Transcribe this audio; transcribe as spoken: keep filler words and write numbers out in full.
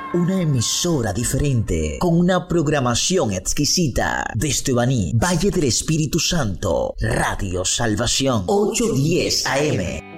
Una emisora diferente, con una programación exquisita. Desde Baní, Valle del Espíritu Santo, Radio Salvación, ochocientos diez A M.